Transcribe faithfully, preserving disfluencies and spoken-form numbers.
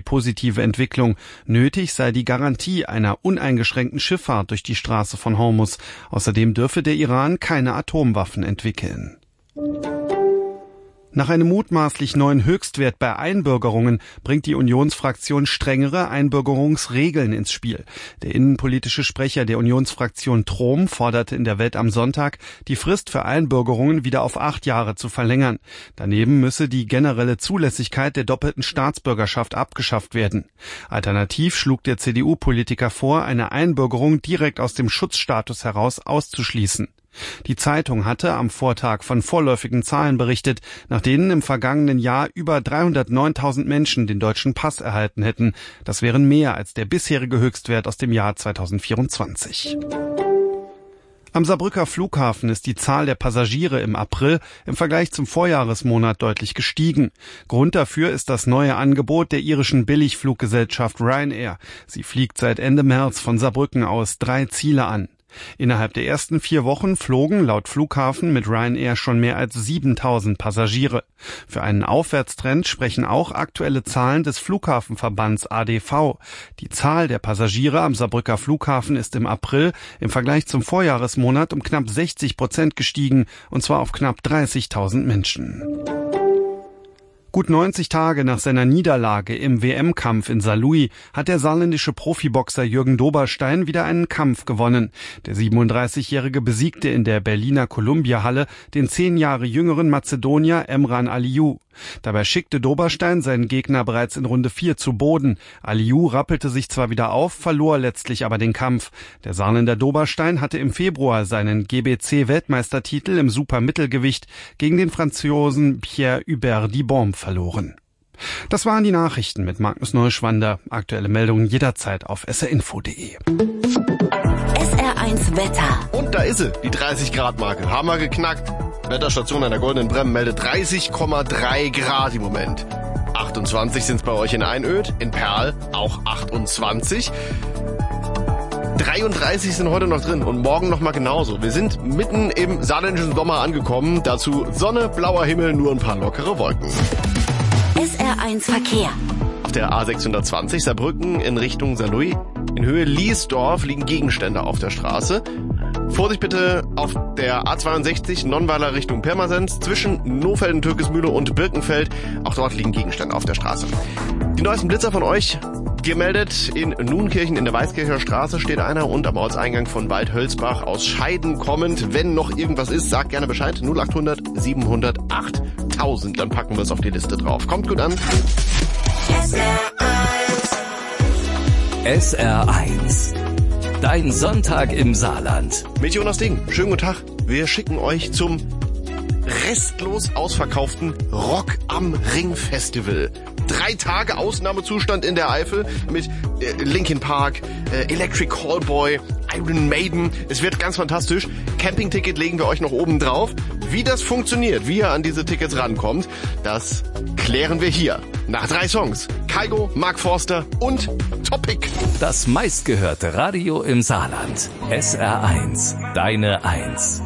positive Entwicklung. Nötig sei die Garantie einer uneingeschränkten Schifffahrt durch die Straße von Hormuz. Außerdem dürfe der Iran keine Atomwaffen entwickeln. Nach einem mutmaßlich neuen Höchstwert bei Einbürgerungen bringt die Unionsfraktion strengere Einbürgerungsregeln ins Spiel. Der innenpolitische Sprecher der Unionsfraktion Trom forderte in der Welt am Sonntag, die Frist für Einbürgerungen wieder auf acht Jahre zu verlängern. Daneben müsse die generelle Zulässigkeit der doppelten Staatsbürgerschaft abgeschafft werden. Alternativ schlug der C D U-Politiker vor, eine Einbürgerung direkt aus dem Schutzstatus heraus auszuschließen. Die Zeitung hatte am Vortag von vorläufigen Zahlen berichtet, nach denen im vergangenen Jahr über dreihundertneuntausend Menschen den deutschen Pass erhalten hätten. Das wären mehr als der bisherige Höchstwert aus dem Jahr zweitausendvierundzwanzig. Am Saarbrücker Flughafen ist die Zahl der Passagiere im April im Vergleich zum Vorjahresmonat deutlich gestiegen. Grund dafür ist das neue Angebot der irischen Billigfluggesellschaft Ryanair. Sie fliegt seit Ende März von Saarbrücken aus drei Ziele an. Innerhalb der ersten vier Wochen flogen laut Flughafen mit Ryanair schon mehr als siebentausend Passagiere. Für einen Aufwärtstrend sprechen auch aktuelle Zahlen des Flughafenverbands A D V. Die Zahl der Passagiere am Saarbrücker Flughafen ist im April im Vergleich zum Vorjahresmonat um knapp sechzig Prozent gestiegen, und zwar auf knapp dreißigtausend Menschen. Gut neunzig Tage nach seiner Niederlage im W M-Kampf in Saarlouis hat der saarländische Profiboxer Jürgen Doberstein wieder einen Kampf gewonnen. Der siebenunddreißigjährige besiegte in der Berliner Columbia-Halle den zehn Jahre jüngeren Mazedonier Emran Aliyu. Dabei schickte Doberstein seinen Gegner bereits in Runde vier zu Boden. Aliyu rappelte sich zwar wieder auf, verlor letztlich aber den Kampf. Der Saarländer Doberstein hatte im Februar seinen G B C-Weltmeistertitel im Supermittelgewicht gegen den Franzosen Pierre Hubert Dibombe verloren. Das waren die Nachrichten mit Magnus Neuschwander. Aktuelle Meldungen jederzeit auf s r info punkt d e. S R eins Wetter. Und da ist sie, die dreißig Grad Marke. Haben wir geknackt. Wetterstation an der Goldenen Brem meldet dreißig Komma drei Grad im Moment. achtundzwanzig sind es bei euch in Einöd, in Perl auch achtundzwanzig. dreiunddreißig sind heute noch drin und morgen noch mal genauso. Wir sind mitten im saarländischen Sommer angekommen. Dazu Sonne, blauer Himmel, nur ein paar lockere Wolken. S R eins Verkehr. Auf der A sechshundertzwanzig Saarbrücken in Richtung Saarlouis. In Höhe Liesdorf liegen Gegenstände auf der Straße. Vorsicht bitte auf der A zweiundsechzig Nonnweiler Richtung Pirmasens zwischen Nohfelden, Türkismühle und Birkenfeld. Auch dort liegen Gegenstände auf der Straße. Die neuesten Blitzer von euch gemeldet. In Nunkirchen in der Weißkircher Straße steht einer und am Ortseingang von Waldhölzbach aus Scheiden kommend. Wenn noch irgendwas ist, sagt gerne Bescheid. null achthundert siebenhundert achttausend. Dann packen wir es auf die Liste drauf. Kommt gut an. S R eins. S R eins. Dein Sonntag im Saarland. Mit Jonas Ding. Schönen guten Tag. Wir schicken euch zum restlos ausverkauften Rock am Ring Festival. Drei Tage Ausnahmezustand in der Eifel mit äh, Linkin Park, äh, Electric Callboy, Iron Maiden. Es wird ganz fantastisch. Campingticket legen wir euch noch oben drauf. Wie das funktioniert, wie ihr an diese Tickets rankommt, das klären wir hier. Nach drei Songs. Kygo, Mark Forster und Topic. Das meistgehörte Radio im Saarland. S R eins. Deine Eins.